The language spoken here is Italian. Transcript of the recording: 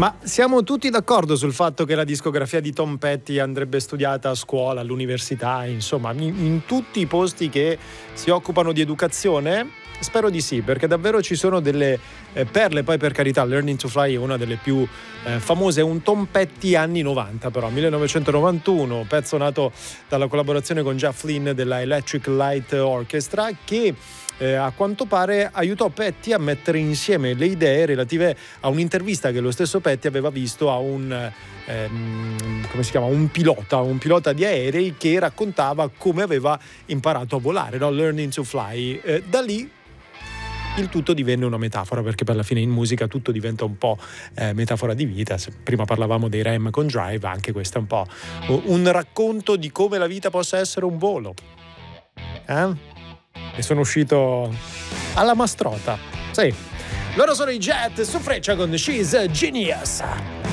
Ma siamo tutti d'accordo sul fatto che la discografia di Tom Petty andrebbe studiata a scuola, all'università, insomma, in tutti i posti che si occupano di educazione? Spero di sì, perché davvero ci sono delle perle. Poi, per carità, Learning to Fly è una delle più famose, è un Tom Petty anni 90, però 1991, pezzo nato dalla collaborazione con Jeff Lynne della Electric Light Orchestra, che a quanto pare aiutò Petty a mettere insieme le idee relative a un'intervista che lo stesso Petty aveva visto a un pilota di aerei, che raccontava come aveva imparato a volare, no? Learning to Fly. Da lì il tutto divenne una metafora, perché per la fine in musica tutto diventa un po' metafora di vita. Prima parlavamo dei Rem con Drive, anche questo è un po' un racconto di come la vita possa essere un volo. E sono uscito alla mastrota. Sì, loro sono i Jet su Freccia con She's a Genius.